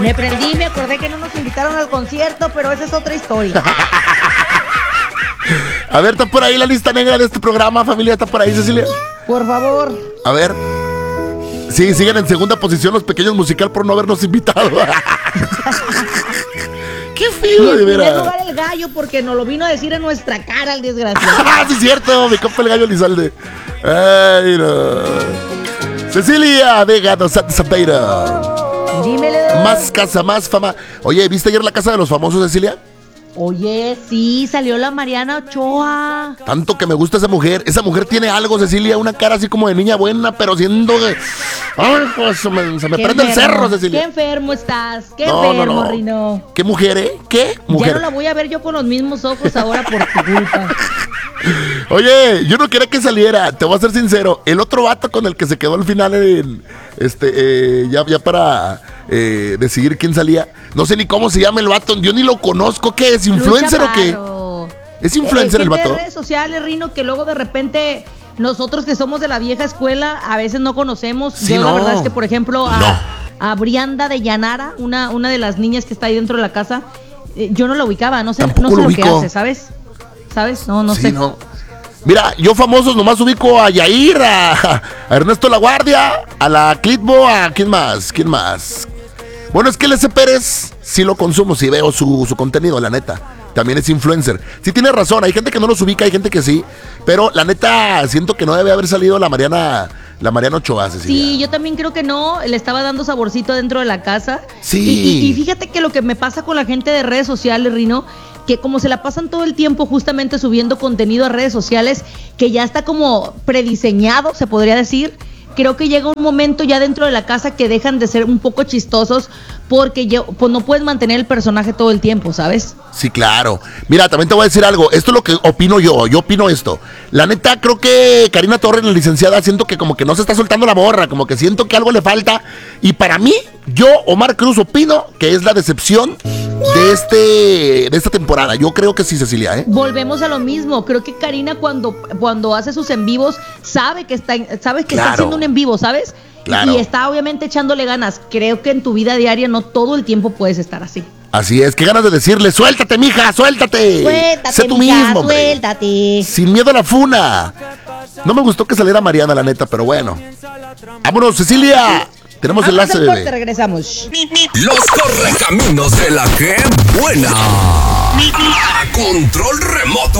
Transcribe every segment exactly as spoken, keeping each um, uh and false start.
Me prendí, me acordé que no nos invitaron al concierto, pero esa es otra historia. A ver, está por ahí la lista negra de este programa, familia, está por ahí, Cecilia. Por favor. A ver. Sí, siguen en segunda posición los pequeños musical por no habernos invitado. Qué feo, de veras. En primer lugar el gallo, porque nos lo vino a decir en nuestra cara el desgraciado. Ah, sí es cierto, mi compa el gallo Lizalde. Ay, no. Cecilia Vega dos Santos Zampeiro. Dímelo. Más casa, más fama. Oye, ¿viste ayer la casa de los famosos, Cecilia? Oye, sí, salió la Mariana Ochoa. Tanto que me gusta esa mujer. Esa mujer tiene algo, Cecilia, una cara así como de niña buena, pero siendo de... Ay, pues, se me, se me prende enfermo, el cerro, Cecilia. Qué enfermo estás, qué no, enfermo, no, no. Rino. ¿Qué mujer, eh? ¿Qué mujer? Ya no la voy a ver yo con los mismos ojos ahora por tu culpa. Oye, yo no quería que saliera, te voy a ser sincero. El otro vato con el que se quedó al final, en, este, eh, ya, ya para eh, decidir quién salía, no sé ni cómo se llama el vato, yo ni lo conozco. ¿Qué es? ¿Influencer o qué? ¿Es influencer eh, el vato? De redes sociales, Rino, que luego de repente nosotros que somos de la vieja escuela a veces no conocemos. Sí, yo no. la verdad es que, por ejemplo, a, no. a Brianda de Llanara, una, una de las niñas que está ahí dentro de la casa, eh, yo no la ubicaba, no sé, no sé lo, lo que hace, ¿sabes? ¿Sabes? No, no sí, sé. No. Mira, yo famosos nomás ubico a Yair, a, a Ernesto La Guardia, a la Clitbo, a ¿quién más? ¿Quién más? Bueno, es que el S. Pérez sí lo consumo, sí veo su, su contenido, la neta. También es influencer. Sí tiene razón, hay gente que no los ubica, hay gente que sí. Pero la neta, siento que no debe haber salido la Mariana, la Mariana Ochoa, Cecilia. Sí, yo también creo que no, le estaba dando saborcito dentro de la casa. Sí. Y, y, y fíjate que lo que me pasa con la gente de redes sociales, Rino, que como se la pasan todo el tiempo justamente subiendo contenido a redes sociales, que ya está como prediseñado, se podría decir. Creo que llega un momento ya dentro de la casa que dejan de ser un poco chistosos porque yo, pues no puedes mantener el personaje todo el tiempo, ¿sabes? Sí, claro. Mira, también te voy a decir algo. Esto es lo que opino yo. Yo opino esto. La neta, creo que Karina Torres, la licenciada, siento que como que no se está soltando la morra, como que siento que algo le falta. Y para mí, yo, Omar Cruz, opino que es la decepción de este de esta temporada. Yo creo que sí, Cecilia, ¿eh? Volvemos a lo mismo. Creo que Karina cuando, cuando hace sus en vivos sabe que está, sabe que claro. está haciendo un en vivo, ¿sabes? Claro. Y está obviamente echándole ganas. Creo que en tu vida diaria no todo el tiempo puedes estar así. Así es, qué ganas de decirle, suéltate, mija, suéltate. Suéltate, sé tú mija, mismo, hombre. Suéltate. Sin miedo a la funa. No me gustó que saliera Mariana, la neta, pero bueno. Vámonos, Cecilia. Tenemos enlace, bebé. Corte, regresamos. Los correcaminos de la que buena. A control remoto.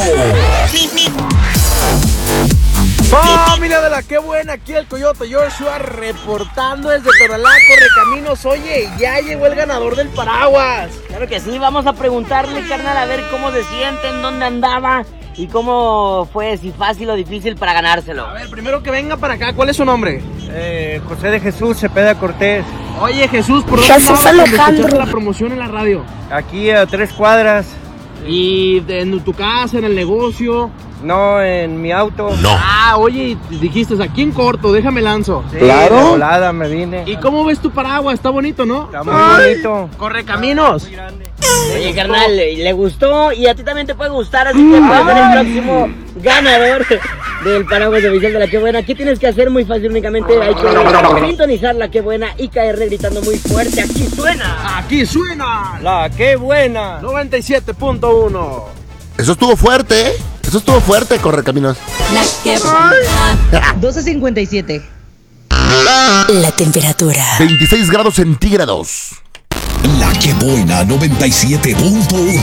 Familia de la que buena, aquí el Coyote Joshua reportando desde Tonalá, Correcaminos. Oye, ya llegó el ganador del paraguas. Claro que sí, vamos a preguntarle, carnal, a ver cómo se siente, en dónde andaba y cómo fue, si fácil o difícil para ganárselo. A ver, primero que venga para acá, ¿cuál es su nombre? Eh, José de Jesús Cepeda Cortés. Oye, Jesús, ¿por dónde estabas cuando escuchaste la promoción en la radio? Aquí a tres cuadras. ¿Y en tu casa, en el negocio? No, en mi auto. No. Ah, oye, dijiste aquí en corto, déjame lanzo. Sí, claro. De volada me vine. ¿Y cómo ves tu paraguas? Está bonito, ¿no? Está muy Ay. bonito. Correcaminos. Oye, carnal, le gustó y a ti también te puede gustar, así que puedes ser el próximo ganador del paraguas oficial de la que buena. ¿Qué tienes que hacer? Muy fácil, únicamente hay que sintonizar la que buena y caerle gritando muy fuerte. Aquí suena. Aquí suena. La que buena. noventa y siete punto uno. Eso estuvo fuerte, ¿eh? Eso estuvo fuerte, Correcaminos. La que buena. doce cincuenta y siete. La temperatura. veintiséis grados centígrados. La que buena noventa y siete punto uno.